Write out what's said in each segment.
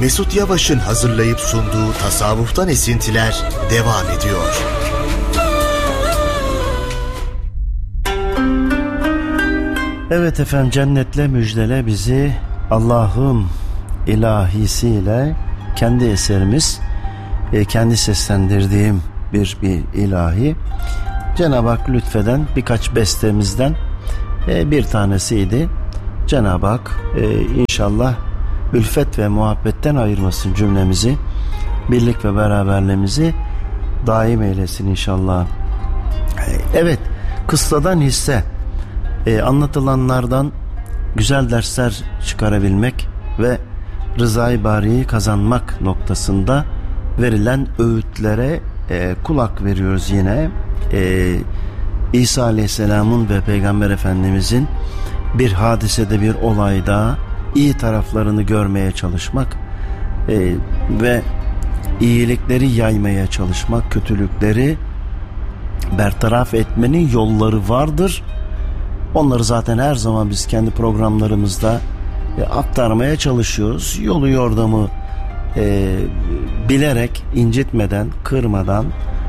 Mesut Yavaş'ın hazırlayıp sunduğu Tasavvuftan Esintiler devam ediyor. Evet efendim, cennetle müjdele bizi, Allah'ın ilahisiyle kendi eserimiz, kendi seslendirdiğim bir ilahi. Cenab-ı Hak lütfeden birkaç bestemizden bir tanesiydi. Cenab-ı Hak inşallah ülfet ve muhabbetten ayırmasın cümlemizi, birlik ve beraberliğimizi daim eylesin inşallah. Evet, kıssadan hisse, anlatılanlardan güzel dersler çıkarabilmek ve rızayı bariyi kazanmak noktasında verilen öğütlere kulak veriyoruz yine. İsa Aleyhisselam'ın ve Peygamber Efendimizin bir hadisede, bir olayda iyi taraflarını görmeye çalışmak ve iyilikleri yaymaya çalışmak, kötülükleri bertaraf etmenin yolları vardır. Onları zaten her zaman biz kendi programlarımızda aktarmaya çalışıyoruz. Yolu yordamı bilerek, incitmeden, kırmadan,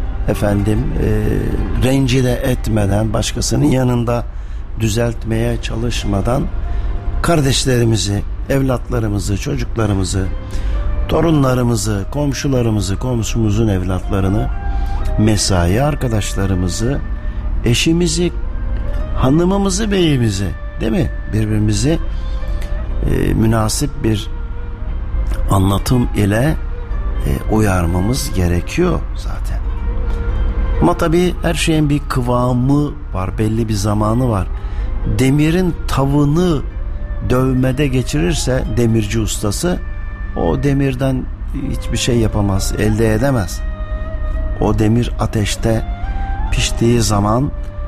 rencide etmeden, başkasının yanında düzeltmeye çalışmadan kardeşlerimizi, evlatlarımızı, çocuklarımızı, torunlarımızı, komşularımızı, komşumuzun evlatlarını, mesai arkadaşlarımızı, eşimizi, hanımımızı, beyimizi, değil mi? Birbirimizi münasip bir anlatım ile uyarmamız gerekiyor zaten. Ama tabii her şeyin bir kıvamı var, belli bir zamanı var. Demirin tavını dövmede geçirirse demirci ustası, o demirden hiçbir şey yapamaz, elde edemez. O demir ateşte piştiği zaman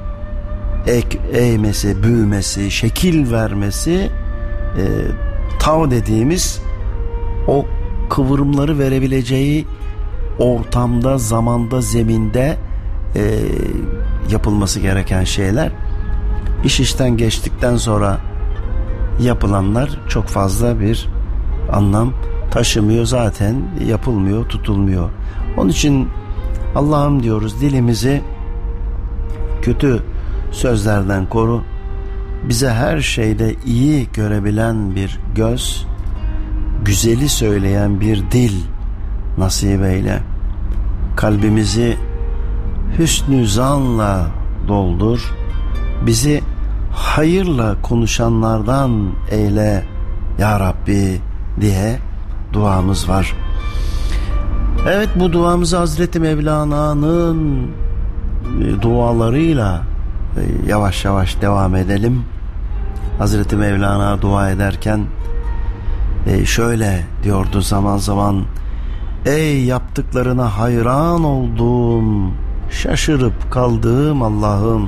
eğmesi, büyümesi, şekil vermesi, tav dediğimiz o kıvırımları verebileceği ortamda, zamanda, zeminde yapılması gereken şeyler. İş işten geçtikten sonra yapılanlar çok fazla bir anlam taşımıyor, zaten yapılmıyor, tutulmuyor. Onun için Allah'ım diyoruz, dilimizi kötü sözlerden koru, bize her şeyde iyi görebilen bir göz, güzeli söyleyen bir dil nasip eyle. Kalbimizi hüsnü zanla doldur, bizi hayırla konuşanlardan eyle ya Rabbi diye duamız var. Evet, bu duamızı Hazreti Mevlana'nın dualarıyla yavaş yavaş devam edelim. Hazreti Mevlana dua ederken şöyle diyordu zaman zaman: ey yaptıklarına hayran olduğum, şaşırıp kaldığım Allah'ım,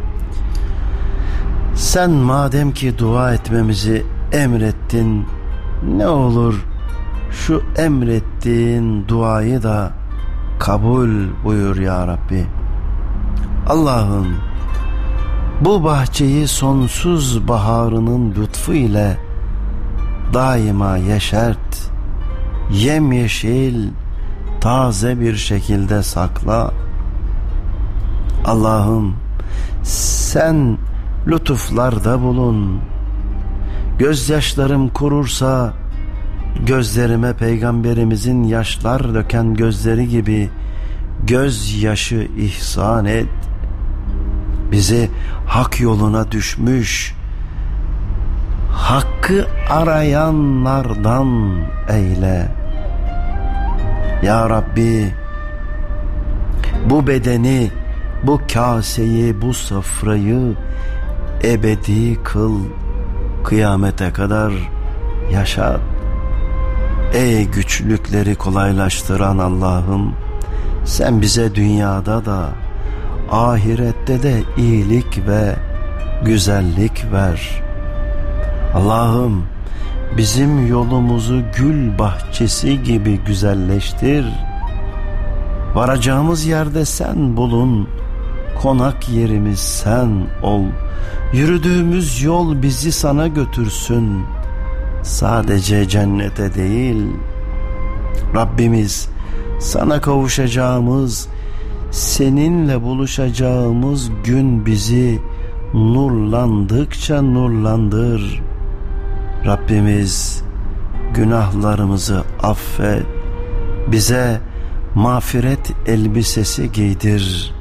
sen madem ki dua etmemizi emrettin, ne olur şu emrettiğin duayı da kabul buyur ya Rabbi. Allah'ım, bu bahçeyi sonsuz baharının lütfu ile daima yeşert, yemyeşil, taze bir şekilde sakla. Allah'ım, sen lütuflarda bulun. Gözyaşlarım kurursa gözlerime Peygamberimizin yaşlar döken gözleri gibi gözyaşı ihsan et. Bizi hak yoluna düşmüş, hakkı arayanlardan eyle. Ya Rabbi, bu bedeni, bu kaseyi, bu sofrayı ebedi kıl, kıyamete kadar yaşat. Ey güçlükleri kolaylaştıran Allah'ım, sen bize dünyada da ahirette de iyilik ve güzellik ver. Allah'ım, bizim yolumuzu gül bahçesi gibi güzelleştir. Varacağımız yerde sen bulun, konak yerimiz sen ol. Yürüdüğümüz yol bizi sana götürsün. Sadece cennete değil, Rabbimiz, sana kavuşacağımız, seninle buluşacağımız gün bizi nurlandıkça nurlandır. Rabbimiz, günahlarımızı affet, bize mağfiret elbisesi giydir.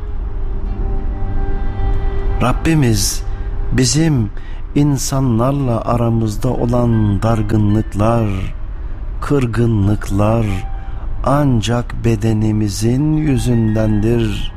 Rabbimiz, bizim insanlarla aramızda olan dargınlıklar, kırgınlıklar ancak bedenimizin yüzündendir.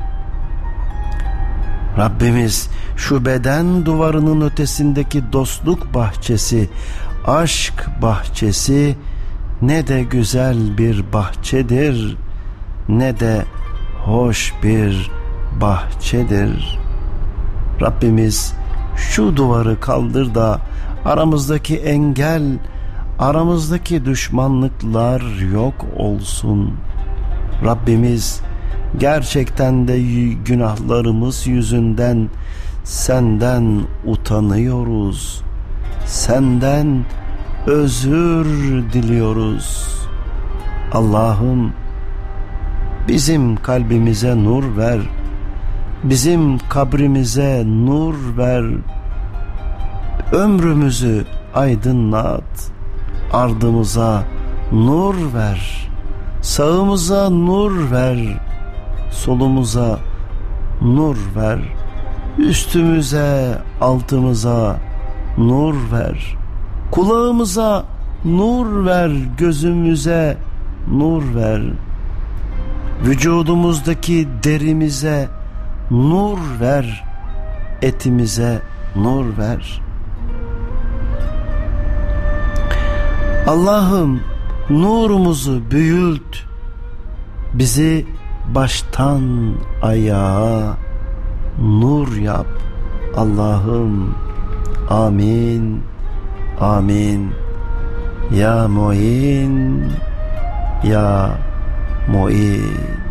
Rabbimiz, şu beden duvarının ötesindeki dostluk bahçesi, aşk bahçesi ne de güzel bir bahçedir, ne de hoş bir bahçedir. Rabbimiz, şu duvarı kaldır da aramızdaki engel, aramızdaki düşmanlıklar yok olsun. Rabbimiz, gerçekten de günahlarımız yüzünden senden utanıyoruz. Senden özür diliyoruz. Allah'ım, bizim kalbimize nur ver. Bizim kabrimize nur ver. Ömrümüzü aydınlat. Ardımıza nur ver. Sağımıza nur ver. Solumuza nur ver. Üstümüze, altımıza nur ver. Kulağımıza nur ver. Gözümüze nur ver. Vücudumuzdaki derimize nur ver. Etimize nur ver. Allah'ım, nurumuzu büyült. Bizi baştan ayağa nur yap. Allah'ım, amin, amin. Ya Muin, ya Muin.